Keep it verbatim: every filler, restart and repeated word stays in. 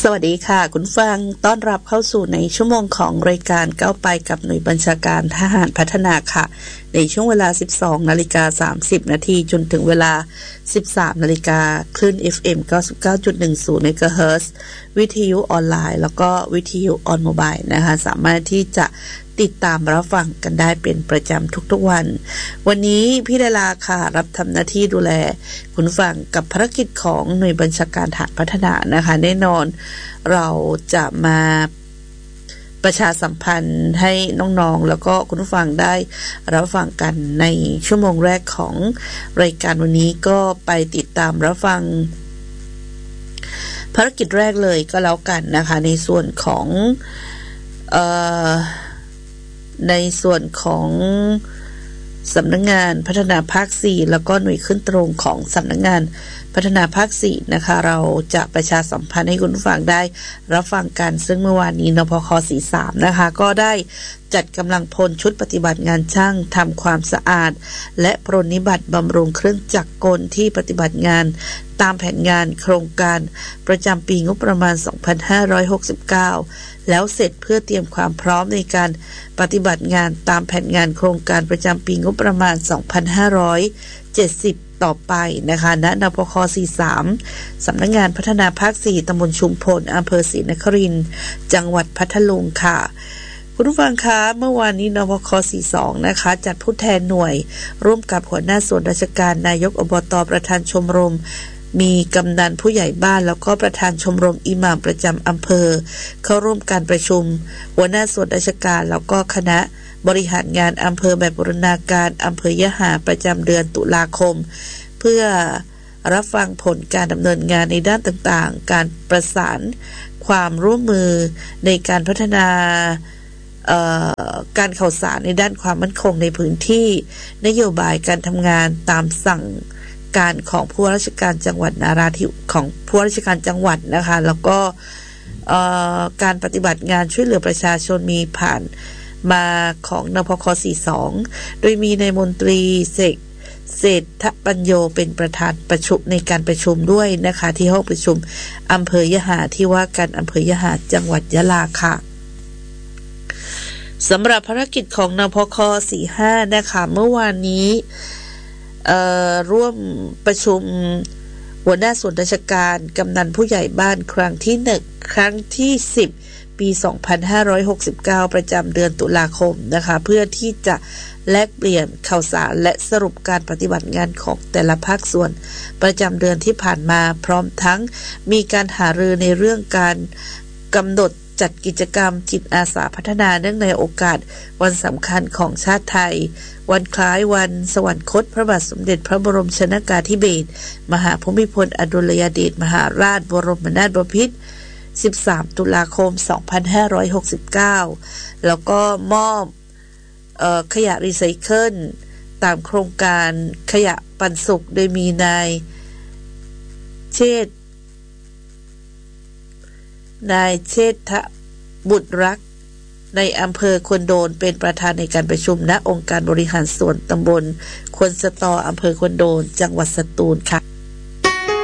สวัสดีค่ะคุณฟังต้อนรับเข้าสู่ในชั่วโมงของรายการก้าวไปกับหน่วยบัญชาการทหารพัฒนาค่ะในช่วงเวลา สิบสองนาฬิกาสามสิบนาทีจนถึงเวลา สิบสามนาฬิกาคลื่น เอฟ เอ็ม เก้าสิบเก้าจุดหนึ่งศูนย์ เมกะเฮิรตซ์วิทยุออนไลน์แล้วก็วิทยุออนโมบายนะคะสามารถที่จะติดตามรับฟังกันได้เป็นประจำทุกๆวันวันนี้พี่ดาราค่ะรับทำหน้าที่ดูแลคุณฟังกับภารกิจของหน่วยบัญชาการทหารพัฒนานะคะแน่นอนเราจะมาประชาสัมพันธ์ให้น้องๆแล้วก็คุณผู้ฟังได้รับฟังกันในชั่วโมงแรกของรายการวันนี้ก็ไปติดตามรับฟังภารกิจแรกเลยก็แล้วกันนะคะในส่วนของเอ่อในส่วนของสำนักงานพัฒนาภาคสี่แล้วก็หน่วยขึ้นตรงของสำนักงานพัฒนาภาคสี่นะคะเราจะประชาสัมพันธ์ให้คุณผู้ฟังได้รับฟังกันซึ่งเมื่อวานนี้นพค.สี่สิบสามนะคะก็ได้จัดกำลังพลชุดปฏิบัติงานช่างทำความสะอาดและปรนนิบัติบำรุงเครื่องจักรกลที่ปฏิบัติงานตามแผนงานโครงการประจำปีงบประมาณสองพันห้าร้อยหกสิบเก้าแล้วเสร็จเพื่อเตรียมความพร้อมในการปฏิบัติงานตามแผนงานโครงการประจำปีงบประมาณสองพันห้าร้อยเจ็ดสิบต่อไปนะคะณนพค.สี่สิบสามสำนักงานพัฒนาภาคสี่ตำบลชุมพลอำเภอศรีนครินทร์จังหวัดพัทลุงค่ะคุณผู้ฟังคะเมื่อวานนี้นพค.สี่สิบสองนะคะจัดผู้แทนหน่วยร่วมกับหัวหน้าส่วนราชการนายกอบต.ประธานชมรมมีกำนันผู้ใหญ่บ้านแล้วก็ประธานชมรมอิหม่ามประจำอำเภอเข้าร่วมการประชุมหัวหน้าส่วนราชการแล้วก็คณะบริหารงานอำเภอแบบบูรณาการอำเภอยะหาประจำเดือนตุลาคมเพื่อรับฟังผลการดำเนินงานในด้านต่างๆการประสานความร่วมมือในการพัฒนาการข่าวสารในด้านความมั่นคงในพื้นที่นโยบายการทำงานตามสั่งการของผู้ว่าราชการจังหวัดนาราธิวาสของผู้ว่าราชการจังหวัดนะคะแล้วก็การปฏิบัติงานช่วยเหลือประชาชนมีผ่านมาของนพค.สี่สิบสองโดยมีนายมนตรีเสกเศรษฐปัญโยเป็นประธานประชุมในการประชุมด้วยนะคะที่ห้องประชุมอำเภอยะหาที่ว่าการอำเภอยะหาจังหวัดยะลาค่ะสำหรับภารกิจของนพค.สี่สิบห้านะคะเมื่อวานนี้ร่วมประชุมหัวหน้าส่วนราชการกำนันผู้ใหญ่บ้านครั้งที่หนึ่งครั้งที่สิบปีสองพันห้าร้อยหกสิบเก้าประจำเดือนตุลาคมนะคะเพื่อที่จะแลกเปลี่ยนข่าวสารและสรุปการปฏิบัติงานของแต่ละภาคส่วนประจำเดือนที่ผ่านมาพร้อมทั้งมีการหารือในเรื่องการกำหนดจัดกิจกรรมจิตอาสาพัฒนาเนื่องในโอกาสวันสำคัญของชาติไทยวันคล้ายวันสวรรคตพระบาทสมเด็จพระบรมชนกาธิเบศรมหาภูมิพลอดุลยเดชมหาราชบรมนาถบพิตรสิบสามตุลาคมสองพันห้าร้อยหกสิบเก้าแล้วก็มอบเอ่อขยะรีไซเคิลตามโครงการขยะปันสุขโดยมีนายเชษฐ์นายเชษฐบุตรรักในอำเภอควนโดนเป็นประธานในการประชุมณองค์การบริหารส่วนตำบลควนสตออำเภอควนโดนจังหวัดสตูลค่ะ